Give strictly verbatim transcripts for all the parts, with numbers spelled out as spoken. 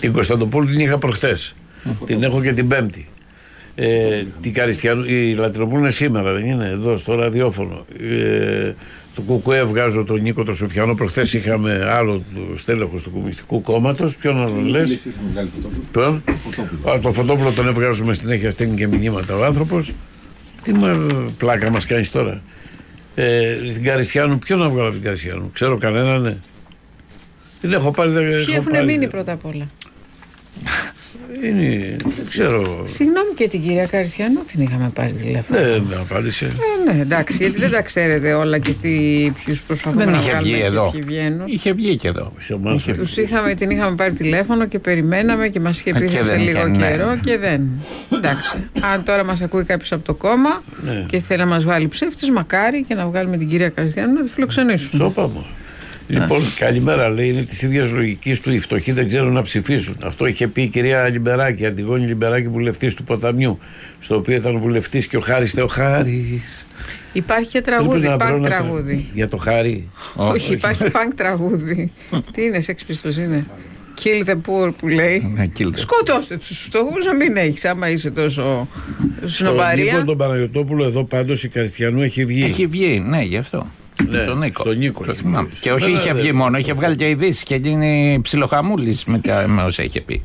Την Κωνσταντοπούλου την είχα προχθές. Την έχω και την Πέμπτη. Ε, την Καριστιανού, η Λατινοπούλου είναι σήμερα, δεν είναι εδώ στο ραδιόφωνο. Ε, το Κουκουέ βγάζω τον Νίκο τον Σοφιανό. Προχθές είχαμε άλλο στέλεχος του Κομμουνιστικού Κόμματος. Ποιον άλλο λες? Ποιον? Α, το Φωτόπουλο τον έβγαζουμε συνέχεια, στέλνει και μηνύματα ο άνθρωπος. Τι μα, πλάκα μας κάνεις τώρα? Ε, την Καριστιανού, ποιον να βγάλω από την Καριστιανού? Ξέρω κανέναν, ναι. Την έχω πάρει. Ποιοι έχουν πάρει, μείνει πρώτα απ' όλα? Είναι, δεν ξέρω. Συγγνώμη, και την κυρία Καριστιανού την είχαμε πάρει τηλέφωνο. Δεν με απάντησε. Ε, ναι, εντάξει, γιατί δεν τα ξέρετε όλα και τι, ποιους προσπαθούμε δεν να είχε βγει εδώ. Είχε βγει και εδώ. Τους είχαμε, την είχαμε πάρει τηλέφωνο και περιμέναμε και μας είχε πει σε λίγο είχε, καιρό ναι. Και δεν. Εντάξει. Αν τώρα μας ακούει κάποιος από το κόμμα ναι. Και θέλει να μας βάλει ψεύτης, μακάρι και να βγάλουμε την κυρία Καριστιανού να τη φιλοξενήσουν. Σώπα μου. Λοιπόν, καλημέρα, λέει, είναι τη ίδια λογική του. Οι φτωχοί δεν ξέρουν να ψηφίσουν. Αυτό είχε πει η κυρία Λιμπεράκη, Αντιγόνη Λιμπεράκη, βουλευτής του Ποταμιού, στο οποίο ήταν βουλευτής και ο Χάρης Θεοχάρης. Υπάρχει και τραγούδι, πανκ τραγούδι. Το... Για το Χάρη. Όχι, Όχι υπάρχει πανκ τραγούδι. Τι είναι, Sex Pistols είναι? Kill the poor που λέει. Σκοτώστε τους φτωχούς, να μην έχεις, άμα είσαι τόσο σνοβαρία. Στον Νίκο τον Παναγιωτόπουλο εδώ πάντως η Καριστιανού έχει βγει. Έχει βγει, ναι, γι' αυτό. Ναι, στον Νίκο. Στον Νίκο. Και όχι είχε βγει μόνο, είχε βγάλει και ειδήσεις και είναι ψιλοχαμούλης με, με όσα είχε πει.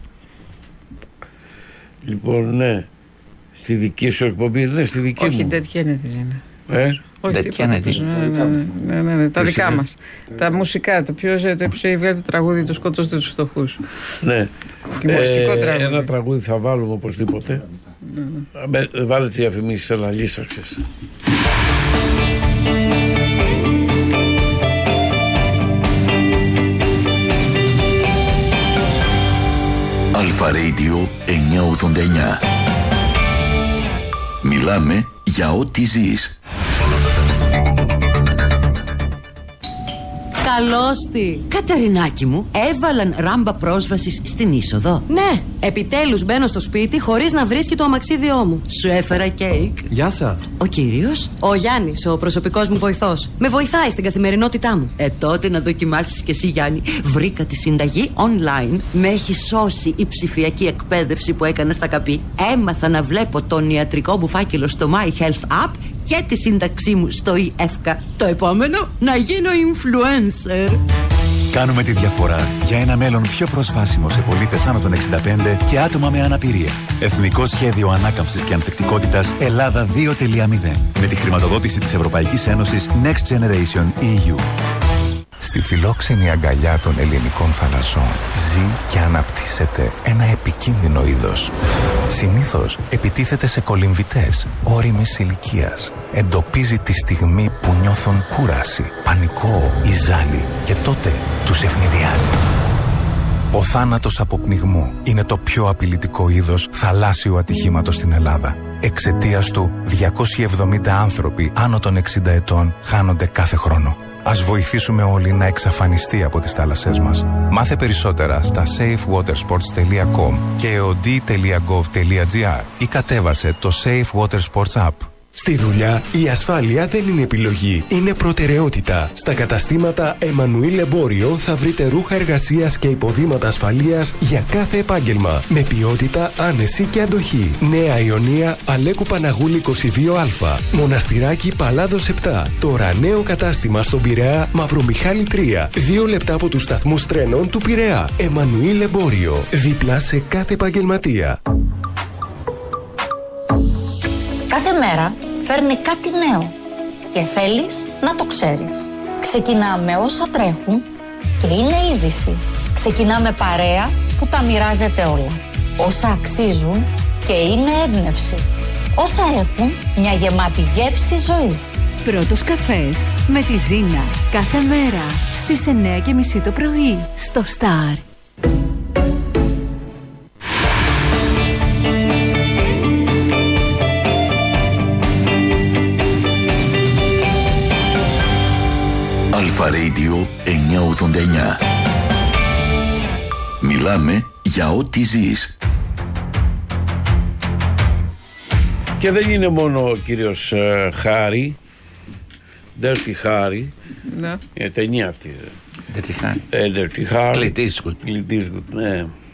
Λοιπόν, ναι. Στη δική σου εκπομπή, ναι, στη δική όχι, μου. Όχι, Dead Kennedys είναι. Ε? Όχι, Dead Kennedys. Ναι, ναι, ναι, ναι, τα δικά μας. Τα μουσικά, το ποιος έχει βγάλει το τραγούδι, το σκοτώστε τους φτωχούς. Ναι. Humοριστικό τραγούδι. Ένα τραγούδι θα βάλουμε οπωσδήποτε. Βάλε τις διαφημίσεις, αλλά λύσαξες. Αλφα Radio εννιακόσια ογδόντα εννιά. Μιλάμε για ό,τι ζεις. Καλώς τη. Κατερινάκι μου, έβαλαν ράμπα πρόσβασης στην είσοδο. Ναι, επιτέλους μπαίνω στο σπίτι χωρίς να βρίσκει το αμαξίδιό μου. Σου έφερα κέικ. Γεια σας. Ο κύριος? Ο Γιάννης, ο προσωπικός μου βοηθός. Με βοηθάει στην καθημερινότητά μου. Ε, τότε να δοκιμάσεις κι εσύ, Γιάννη. Βρήκα τη συνταγή online. Με έχει σώσει η ψηφιακή εκπαίδευση που έκανα στα ΚΑΠΗ. Έμαθα να βλέπω τον ιατρικό μου φάκελο στο My Health App και τη σύνταξή μου στο ι εφ κέι. Το επόμενο, να γίνω influencer. Κάνουμε τη διαφορά για ένα μέλλον πιο προσβάσιμο σε πολίτες άνω των εξήντα πέντε και άτομα με αναπηρία. Εθνικό Σχέδιο Ανάκαμψης και Ανθεκτικότητας Ελλάδα δύο τελεία μηδέν. Με τη χρηματοδότηση της Ευρωπαϊκής Ένωσης Next Generation ι γιου. Στη φιλόξενη αγκαλιά των ελληνικών θαλασσών ζει και αναπτύσσεται ένα επικίνδυνο είδος. Συνήθως επιτίθεται σε κολυμβητές όριμης ηλικίας. Εντοπίζει τη στιγμή που νιώθουν κούραση, πανικό ή ζάλι και τότε τους ευνηδιάζει. Ο θάνατος από πνιγμό είναι το πιο απειλητικό είδος θαλάσσιου ατυχήματος στην Ελλάδα. Εξαιτίας του, διακόσιοι εβδομήντα άνθρωποι άνω των εξήντα ετών χάνονται κάθε χρόνο. Ας βοηθήσουμε όλοι να εξαφανιστεί από τις θάλασσές μας. Μάθε περισσότερα στα safe water sports τελεία com και eod τελεία gov τελεία gr ή κατέβασε το Safe Water Sports App. Στη δουλειά η ασφάλεια δεν είναι επιλογή, είναι προτεραιότητα. Στα καταστήματα Εμμανουήλ Εμπόριο θα βρείτε ρούχα εργασίας και υποδήματα ασφαλείας για κάθε επάγγελμα. Με ποιότητα, άνεση και αντοχή. Νέα Ιωνία, Αλέκου Παναγούλη είκοσι δύο α. Μοναστηράκι Παλάδος επτά. Τώρα νέο κατάστημα στον Πειραιά, Μαυρομιχάλη τρία. Δύο λεπτά από τους σταθμούς τρένων του Πειραιά. Εμμανουήλ Εμπόριο. Δίπλα σε κάθε επαγγελματία. Κάθε μέρα φέρνει κάτι νέο και θέλεις να το ξέρεις. Ξεκινάμε όσα τρέχουν και είναι είδηση. Ξεκινάμε παρέα που τα μοιράζεται όλα. Όσα αξίζουν και είναι έμπνευση. Όσα έχουν μια γεμάτη γεύση ζωής. Πρώτος καφές με τη Ζήνα. Κάθε μέρα στις εννιά και μισή το πρωί στο Star. Αλφα Radio εννιακόσια ογδόντα εννιά. Μιλάμε για ό,τι ζεις. Και δεν είναι μόνο ο κύριος uh, Χάρη, Dirty Χάρη, ναι. Η ταινία αυτή. Dirty Χάρη. Ε, Dirty Χάρη. Clint Eastwood. Clint Eastwood, ναι.